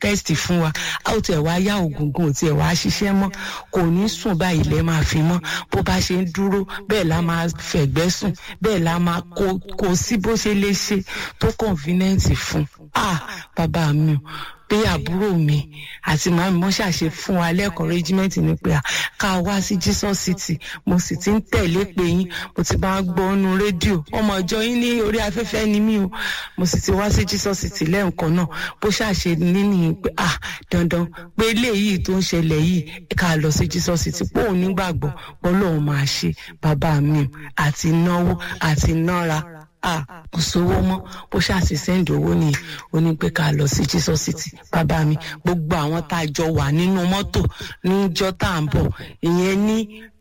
test fún wa a ó tiẹ̀ wá yá ògùngùn tiẹ̀ wá ṣiṣẹ́ mọ́ kò ní sùn báyìí lẹ́ máa fi mọ́ bó bá ṣe ń dúró bẹ́ẹ̀ la máa fẹ̀gbẹ́ sùn bẹ́ẹ̀ la máa kó sí bó ṣe lè ṣe tó convenient fún bàbá mi o pé àbúrò mi àti màmí mo ṣàṣe fún wa lẹ́kọ̀ọ́ regiment ni pé ká wá sí Jesus City mo sì ti ń tẹ̀lé pé yín mo ti bá gbọ́ ọ́nú rédíò ọmọ ọjọ́ yín ní orí afẹ́fẹ́ ni mí o mo sì ti wá sí Jesus City lẹ́ẹ̀kan náà bó ṣàṣe níní pé dandan pé eléyìí tó ń ṣẹlẹ̀ yìí ká lọ sí Jesus City pé òun nígbàgbọ́ Ọlọ́run máa ṣe bàbá mi àti náwó àti nára kò sówó mọ́ bó ṣàṣì sẹ́ndì owó ni ó ní pé ká lọ sí Jesus City bàbá mi gbogbo àwọn tá a jọ wà nínú mọ́tò níjọ́ tá à ń bọ̀ ìyẹn ní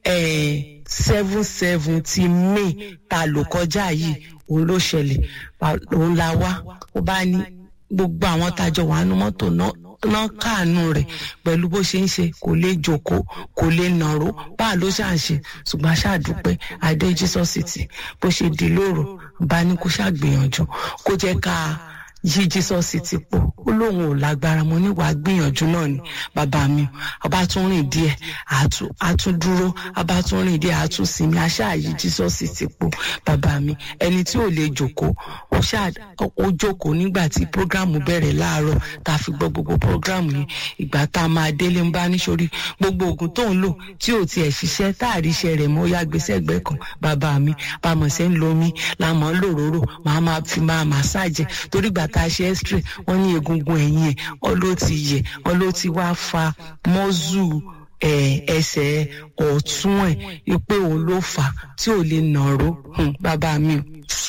7/7 May tá lò kọjá yìí òun ló ṣẹlẹ̀ òun la wá ó bá ní gbogbo àwọn tá a jọ wà nínú mọ́tò náà káànú rẹ̀ pẹ̀lú bó ṣe ń ṣe kò lè jókòó kò lè nàró báà ló ṣàǹṣe ṣùgbọ́n aṣáàdúpẹ́ adé Jesus City bó ṣe di lóru bá ní kó ṣàgbìyànjú kó jẹ́ ká yí Jesus City pọ̀ ó lóun ò lágbára mo ní wàá gbìyànjú náà ni bàbá mi ọba tún rìn díẹ̀ àtún dúró ọba tún rìn díẹ̀ àtún sinmi aṣáàyí Jesus City pọ̀ bàbá mi ẹni tí ò lè jókòó ó jókòó nígbà tí prógrámù bẹ̀rẹ̀ láàárọ̀ tá a fi gbọ́ gbogbo prógrámù yẹn ìgbà tá a máa délé ń bá níṣorí gbogbo oògùn tó ń lò tí ò tiẹ̀ ṣiṣẹ́ tá a rí iṣẹ́ rẹ̀ mọ́ yá gbèsè ẹgbẹ́ kan bàbá mi bàmọ̀ ṣe ń lo omi làmọ́ lòróró màá fi máa màsáàjẹ torí gbà tá a ṣe x-ray wọ́n ní egungun ẹ̀yìn ẹ̀ ló ti yẹ̀ ló ti wá fa mọ́zù ẹsẹ̀ ọ̀tún ẹ̀ pé òun ló fà tí ò lè nàró bàbá mi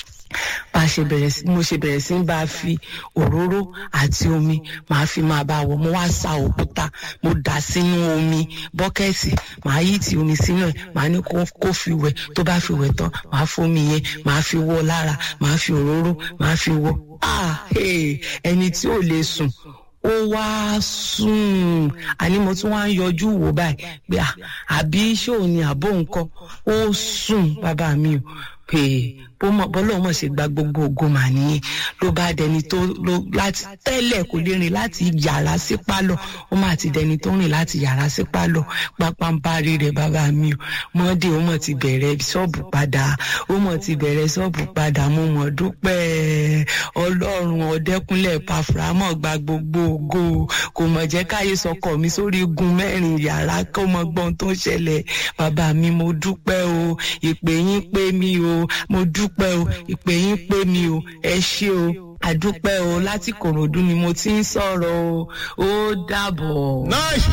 mo ṣe bẹ̀rẹ̀ sí ń bá a fi òróró àti omi màá fi máa bá a wọ̀ mo wá sa òkúta mo dà sínú omi bọ́kẹ́ẹ̀tì màá yí ti omi sínú ẹ̀ màá ní kó fi wẹ̀ tó bá fi wẹ̀ tán màá fomi yẹn màá fi wọ́ lára màá fi òróró màá fi wọ́ ẹni tí ò lè sùn ó wá sùn àní mo tún wá ń yọjú wò báyìí pé àbí ṣóò ní àbó nǹkan ó sùn bàbá mi o bọ́lọ́ mọ̀ ṣe gba gbogbo ògo mà nìyẹn ló bá dẹni tó láti tẹ́lẹ̀ kò lè rìn láti yàrá sí pálọ̀ ó mà ti dẹni tó rìn láti yàrá sí pálọ̀ pápánbárí rẹ̀ bàbá mi o mọ́dé ó mọ̀ ti bẹ̀rẹ̀ ṣọ́ọ̀bù padà mo mọ̀ dúpẹ́ Ọlọ́run Ọ̀dẹ́kúnlé Pàfùrámọ̀ gba gbogbo ògo kò mọ̀ jẹ́ káyé sọkọ̀ mi sórí igun mẹ́rin yàrá kó mọ gbọ́n tó ń ṣẹlẹ̀ bàbá mi mo dúpẹ́ o ìpè yín pé mi o mo dúpẹ́ o ìpè yín pé mi o ẹ ṣé o àdúpẹ́ o láti Kòròdú ni mo ti ń sọ̀rọ̀ o ó dàbọ̀.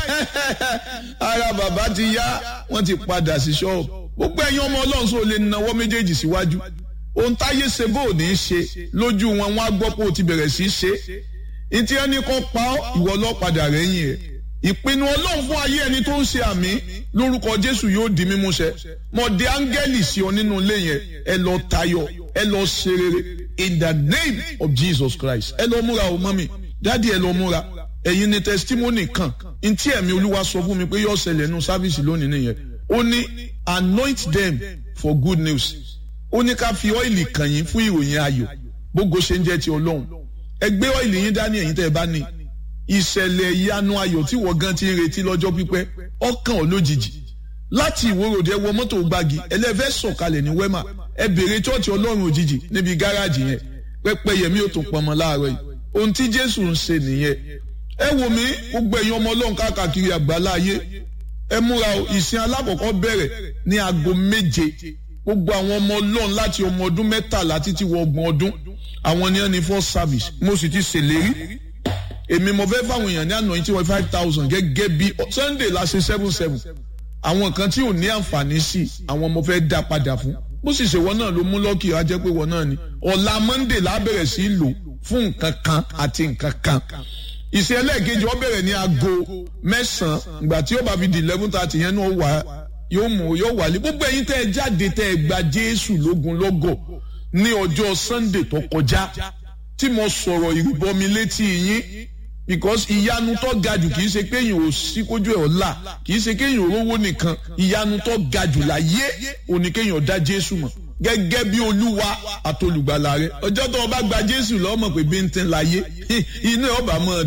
ara bàbá ti yá wọ́n ti padà sí ṣọ́ọ̀bù gbogbo ẹ̀yin ọmọ Ọlọ́run sọ lè nawọ́ méjèèjì síwájú ohun táyé ṣe bó ní í ṣe lójú wọn á gbọ́ pé o ti bẹ̀rẹ̀ sí í ṣe ìtí ẹni kan pa ọ́ ìwọ ló padà rẹ́yìn ẹ̀ ìpinnu Ọlọ́run fún ayé ẹni tó ń ṣe àmì lórúkọ Jésù yóò di mímúṣẹ mo dé áńgẹ́lì sí ọ nínú ilé yẹn ẹ lọ tayọ̀ ẹ lọ ṣe rere in the name of Jesus Christ ẹ lọ múra o mọ́mì dáàdi ẹ lọ múra ẹ̀yin ni testimony kan ntí ẹ̀mí Olúwa sọ fún mi pé yóò ṣẹlẹ̀ nínú sáfíìsì lónìí nìyẹn ó ní anoint them for good news ó ní ká fi ọ́ìlì kàn yín fún ìròyìn ayọ̀ gbogbo ṣe ń jẹ́ ti Ọlọ́run ẹ gbé ọ́ìlì yín dání ẹ̀yin tẹ́ ẹ bá ní ìṣẹ̀lẹ̀ ìyanu ayọ̀ tí wọ́n gan ti ń retí lọ́jọ́ pípẹ́ ọkàn ò lójijì láti ìwòròdé wọ mọ́tò gbági ẹlẹ́fẹ́ sọ̀kalẹ̀ ní wẹ́mà ẹ bèrè chọ́ọ̀chì Ọlọ́run òjijì níbi gáràjì yẹn pẹ́pẹ́ yẹmí ò tún pọnmọ láàárọ̀ yìí ohun tí Jésù ń ṣe nìyẹn ẹ wò mí gbogbo ẹ̀yin ọmọ Ọlọ́run káàkiri àgbáńlá ayé ẹ múra o ìsìn alákọ̀ọ́kọ́ bẹ̀rẹ̀ ní aago 7 gbogbo àwọn ọmọ Ọlọ́run láti ọmọ ọdún 13 títí wọ 30 ọdún àwọn ni wọ́n ní first service mo sì ti ṣèlérí èmi mo fẹ́ fáwọn èèyàn ní àná tí wọ́n 5,000 gẹ́gẹ́ bí Sunday la ṣe 7/7 àwọn kan tí ò ní àǹfààní sí àwọn mo fẹ́ dá padà fún bó sì ṣe wọn náà ló mú lọ́kì á jẹ́ pé wọn náà ni ọ̀la Monday la bẹ̀rẹ̀ sí lò fún nǹkan kan àti nǹkan kan ìṣe ẹlẹ́ẹ̀kejì ó bẹ̀rẹ̀ ní aago 9 ìgbà tí ó bá fi di 11:30 yẹn náà wà yóò wálé gbogbo ẹ̀yin tẹ́ ẹ jáde tẹ́ ẹ gba Jésù lógun lọ́gọ̀ ní ọjọ́ Sunday tó kọjá tí mo sọ̀rọ̀ ìrìbọmi létí yín because ìyanu tó ga jù kìí ṣe pé èèyàn ò sí kójú ẹ̀ ọ̀la kìí ṣe pé èèyàn ò rówó nìkan ìyanu tó ga jù láyé òní kéèyàn dá Jésù mọ̀ gẹ́gẹ́ bí Olúwa àtolùgbàlà rẹ̀ ọjọ́ tó o bá gba Jésù lọ́mọ̀ pé bí ń tẹ́ láyé inú ẹ̀ ọba máa dùn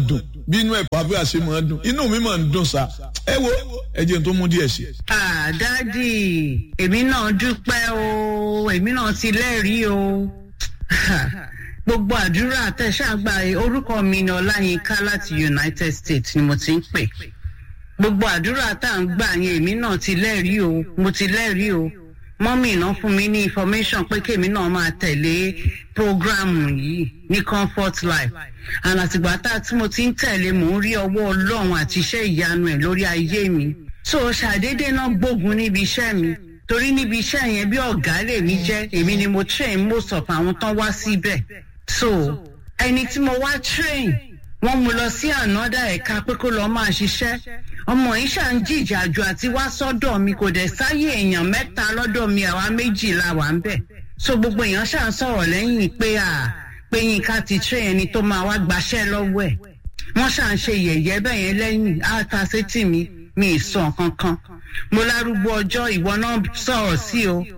bí inú ẹ̀pà bí àṣẹ máa ń dùn inú mi máa ń dùn sá ẹ wo ẹ jẹ́ n tó mú díẹ̀ sí. dádì èmi náà dúpẹ́ o èmi náà ti lẹ́rìí o gbogbo àdúrà tẹ̀sàgbà orúkọ mi ni Ọláyínká láti United States ni mo ti ń pè gbogbo àdúrà tá à ń gbà yẹn èmi náà ti lẹ́rìí o mo ti lẹ́rìí o mọ́mì náà fún mi ní information pé kémi náà máa tẹ̀lé programu yìí ní Comfort Life and àtìgbà tí mo ti ń tẹ̀lé mò ń rí ọwọ́ Ọlọ́run àti iṣẹ́ ìyanu ẹ̀ lórí ayé mi so ṣàdédé náà gbógun níbi iṣẹ́ mi torí níbi iṣẹ́ yẹn bí ọ̀gá lèmi jẹ́ èmi ni mo train most of àwọn tán wá síbẹ̀ so ẹni tí mo wá train wọ́n mú lọ sí ànádà ẹ̀ka pé kó lọ máa ṣiṣẹ́ ọmọ yìí ṣà ń jìjàjù àti wá sọ́dọ̀ mi kò dẹ̀ sáyé èèyàn 3 lọ́dọ̀ mi àwa 2 la wà ń bẹ̀ so gbogbo èèyàn ṣà ń sọ̀rọ̀ lẹ́yìn pé Yínká ti train ẹni tó máa wá gbaṣẹ́ lọ́wọ́ ẹ̀ wọ́n ṣà ń ṣe yẹ̀yẹ́ bẹ́ẹ̀ yẹn lẹ́yìn áta sétí mi ì sọ kankan mo lárúgbó ọjọ́ ìwọ náà sọ̀rọ̀ sí o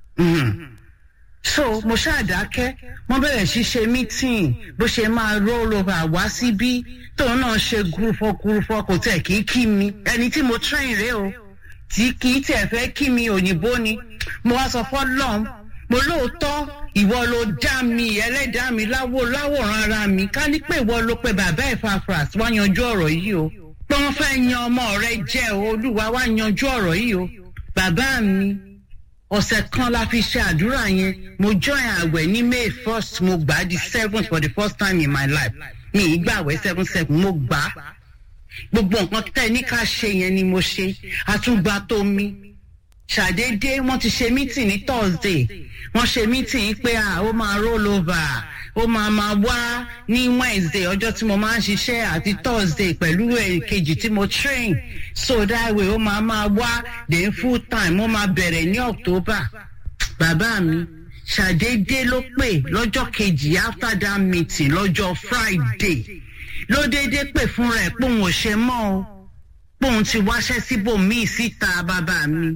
so mo ṣàdákẹ́ wọ́n bẹ̀rẹ̀ sí ṣe meeting bó ṣe máa roll over wá síbí tóun náà ṣe gúrúfọ́ kò tẹ̀ kí mi ẹni tí mo train rèé o tí kì í tẹ̀ fẹ́ kí mi òyìnbó ni mo wá sọ fọ́lọ́run mo lóòótọ́ ìwọ ló dá mi ẹlẹ́dàá mi láwòrán ara mi ká ní pé ìwọ ló pe bàbá Epaphras wá yanjú ọ̀rọ̀ yìí o pé wọ́n fẹ́ yan ọmọ rẹ jẹ́ o Olúwa wá yanjú ọ̀rọ̀ yìí o bàbá mi ọ̀sẹ̀ kan la fi ṣe àdúrà yẹn mo join àwẹ̀ ní May 1st mo gbà á di 7th for the first time in my life mi ì gbàwẹ̀ 7 mo gbà á gbogbo nǹkan tẹ́ ní ká ṣe yẹn ni mo ṣe àtúngbà tó mi ṣàdédé wọ́n ti ṣe meeting ní Thursday wọ́n ṣe meeting pé ó máa roll over ó máa wá ní Wednesday ọjọ́ tí mo máa ń ṣiṣẹ́ àti Thursday pẹ̀lú èkejì tí mo train so that way ó máa wá then full time ó máa bẹ̀rẹ̀ ní October bàbá mi ṣàdédé ló pè lọ́jọ́ kejì after that meeting lọ́jọ́ Friday ló déédéé pè fúnra ẹ̀ pé òun ò ṣe mọ́ o pé òun ti wáṣẹ́ síbòmíì síta bàbá mi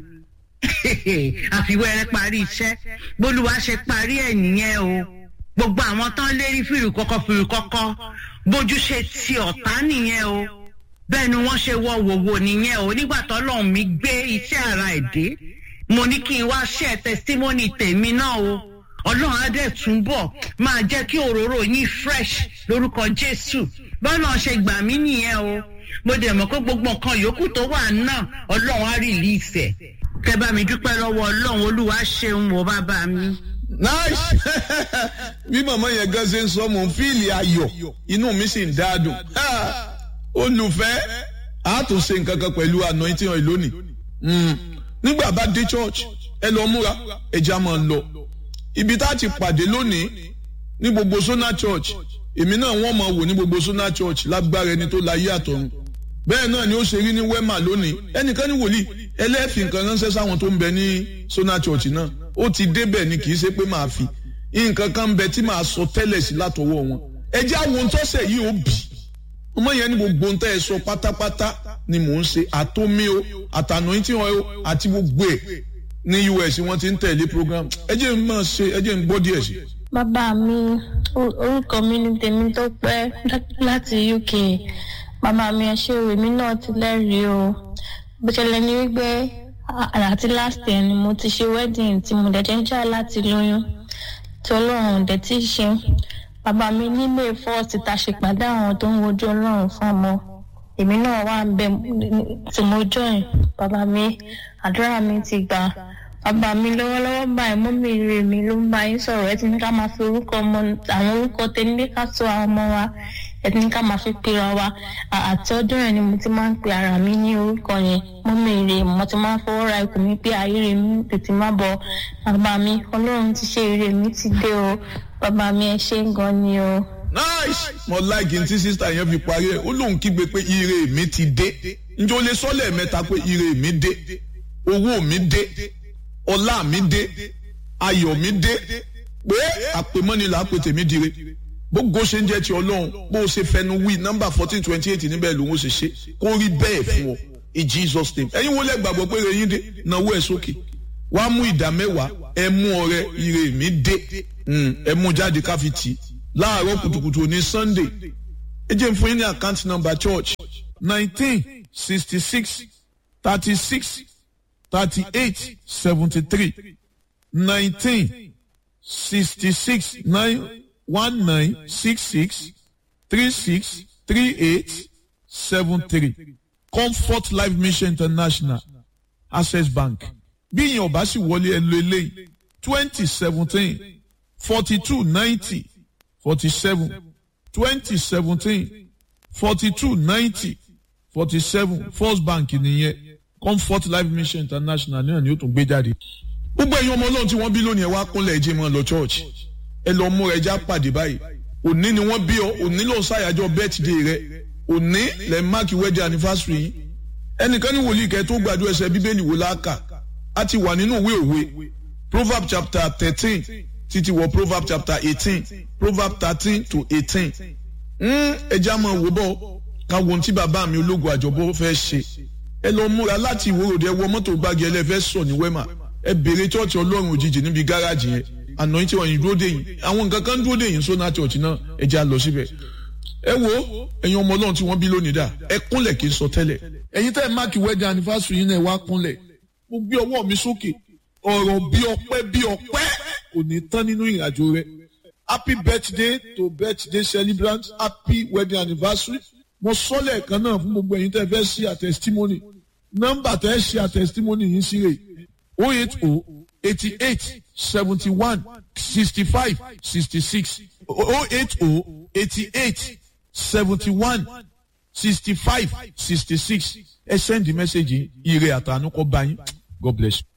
àfiwẹ́rẹ́ parí iṣẹ́ bólúwa ṣe parí ẹ̀ nìyẹn o gbogbo àwọn tán lérí fìrì kọ́kọ́ bójú ṣe ti ọ̀tá nìyẹn o bẹ́ẹ̀ ni wọ́n ṣe wọ wòwò nìyẹn o nígbà tọ́lọ́run mi gbé iṣẹ́ ara ẹ̀ dé mo ní kí n wá share testimony tèmi náà o Ọlọ́run á dẹ̀ túnbọ̀ máa jẹ́ kí òróró yín fresh lórúkọ Jésù bọ́lá ṣe gbà mí nìyẹn o mo dẹ̀ mọ̀ pé gbogbo nǹkan yòókù tó wà náà Ọlọ́run á release ẹ̀ kẹ́ bá mi dúpẹ́ lọ́wọ́ Ọlọ́run Olúwa ṣeun o bàbá mi. Nice bí màmá yẹn gan ṣe ń sọ mò ń fíìlì ayọ̀ inú mi sì ń dáadùn olùfẹ́ àtúnṣe nǹkan kan pẹ̀lú anointing oil lónìí nígbà bá dé church ẹ lọ múra ẹja máa lọ ibi tá a ti pàdé lónìí ní gbogbo Sona Church èmi náà wọ́n máa wò ní gbogbo Sona Church lágbára ẹni tó láyé àtọ̀run bẹ́ẹ̀ náà ni ó ṣe rí ní Wema lónìí ẹnìkan ní wòlíì ẹlẹ́ẹ̀fì nǹkan ránṣẹ́ sáwọn tó ń bẹ ní Sona Church náà ó ti débẹ̀ ni kì í ṣe pé máa fi nǹkan kan ń bẹ tí màá sọ tẹ́lẹ̀ sí látọwọ́ wọn ẹjẹ́ àwọn ohun tọ́sẹ̀ yìí ó bì ọmọ yẹn ní gbogbo ohun tẹ́ ẹ sọ pátápátá ni mò ń ṣe àtómi o àtànà tí wọn o àti gbogbo ẹ̀ ní US wọ́n ti ń tẹ̀lé program ẹjẹ́ ń máa ṣe ẹjẹ́ ń gbọ́ díẹ̀ sí. bàbá mi orúkọ mi ni Tèmítọ́pẹ́ láti UK bàbá mi ẹ ṣé o èmi náà ti lẹ́rìí o bó ṣẹlẹ̀ ní wípé àti last year ni mo ti ṣe wedding tí mo dẹ̀jẹ̀ ń jà láti lóyún tí Ọlọ́run dẹ̀ ti ṣe bàbá mi ní May 1st ta ṣe pàdé àwọn tó ń wojú Ọlọ́run fún ọmọ èmi náà wà ń bẹ tí mo join bàbá mi àdúrà mi ti gbà bàbá mi lọ́wọ́lọ́wọ́ báyìí mọ́mì rẹ̀ mi ló ń bá yín sọ̀rọ̀ ẹ ti ní ká máa fi orúkọ ọmọ àwọn orúkọ tẹ́lẹ̀ ká sọ àwọn ọmọ wa ẹ ti ní ká máa fi pera wa àti ọdún rẹ̀ ni mo ti máa ń pe ara mi ní orúkọ yẹn mọ́mì rẹ̀ mo ti máa ń fọwọ́ ra ikùn mi pé ayé rẹ̀ mi tètè má bọ̀ bàbá mi Ọlọ́run ti ṣe ire mi ti dé o bàbá mi ẹ ṣé gan ni o. Nice mo like ntí sísá yẹn fi parí ẹ ó lóun kígbe pé ire mi ti dé njó lè sọ lẹ́ẹ̀mẹ́ta pé ire mi dé owó mi dé ọlá mi dé ayọ̀ mi dé pé àpèmọ́ni là á pè tèmi dire gbogbo ṣe ń jẹ́ ti Ọlọ́run bó o ṣe fẹnu wí nọ́mbà 1428 níbẹ̀ lòun ó ṣe ṣe kó rí bẹ́ẹ̀ fún ọ in Jesus name ẹ̀yin wo lẹ gbàgbọ́ pé ire yín dé náwó ẹ̀ sókè wàá mú ìdá mẹ́wàá ẹ mú ọrẹ ire mi dé ẹ mú jáde ká fi tì láàárọ̀ kùtùkùtù ní Sunday ẹ jẹ́ n fún yín ní account number church 1966 36 38 73 1966 1966 36 38 73 Comfort Life Mission International Access Bank bí ìyẹn ọba sì wọlé ẹ lo eléyìí 2017 42 90 47 2017 42 90 47 First Bank nìyẹn Comfort Life Mission International náà ni ó tún gbé jáde. Gbogbo ẹ̀yin ọmọ Ọlọ́run tí wọ́n bí lónìí ẹ wá kúnlẹ̀ ẹ̀jẹ̀ mọ́ lọ church ẹ lọ mú ẹja pàdé báyìí òní ni wọ́n bí ọ òní ló ń ṣàyájọ́ birthday rẹ òní lẹ́ máàkì wedding anniversary yìí ẹnìkan ní wòlíì kẹ́ tó gbàdúrà ẹsẹ̀ bíbélì wò láàkà á ti wà nínú ìwé òwe Proverbs chapter 13 títí wọ Proverbs chapter 18 Proverbs 13 to 18 ẹja máa wò bọ́ ká wo ohun tí bàbá mi ológun àjọbọ fẹ́ ṣe ẹ lọ múra láti ìwòròdé wọ mọ́tò gbági ẹlẹ́fẹ́ sọ ní wẹ́mà ẹ bèrè chọ́ọ̀chì ọlọ́run òjijì níbi gáràjì yẹn àná tí wọ́n yìí dúró dé yìí àwọn nǹkan kan dúró dé yìí sọ́nà chọ́ọ̀chì náà ẹ já lọ síbẹ̀ ẹ wo ẹ̀yin ọmọ ọlọ́run tí wọ́n bí lónìí dà ẹ kúnlẹ̀ kí n sọ tẹ́lẹ̀ ẹ̀yin tẹ́ ẹ máàkì wedding anniversary yìí náà ẹ wá kúnlẹ̀ mo gbé ọwọ́ mi sókè ọ̀rọ̀ bí ọpẹ́ kò ní tán nínú ìrìnàjò rẹ happy birthday to birthday celebrant happy wedding anniversary mo sọ lẹ́ẹ̀kan náà fún gbogbo ẹ̀yin tẹ́ fẹ́ ṣe a testimony nọ́mbà tẹ́ ṣe a testimony yìí sí rè 080 88 71 65 66 080 88 71 65 66 ẹ send the message ire àtànú kọ bá yín God bless you.